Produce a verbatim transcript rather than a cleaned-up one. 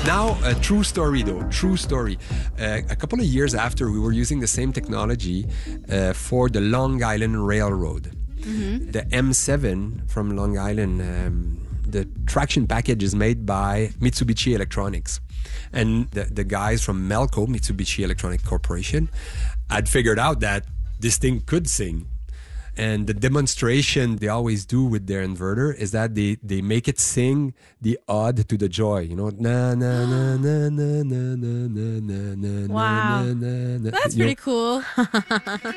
Now, a true story though, true story. Uh, a couple of years after, we were using the same technology uh, for the Long Island Railroad. Mm-hmm. The M seven from Long Island, um, the traction package is made by Mitsubishi Electronics. And the, the guys from Melco, Mitsubishi Electronic Corporation, had figured out that this thing could sing. And the demonstration they always do with their inverter is that they, they make it sing the ode to the joy. You know, na na na na na na na na na na. Wow. na na. That's You know, pretty cool.